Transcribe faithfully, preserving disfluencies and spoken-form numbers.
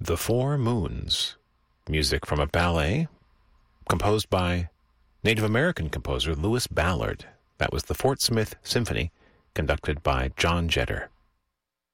The Four Moons, music from a ballet composed by Native American composer Lewis Ballard. That was the Fort Smith Symphony, conducted by John Jetter.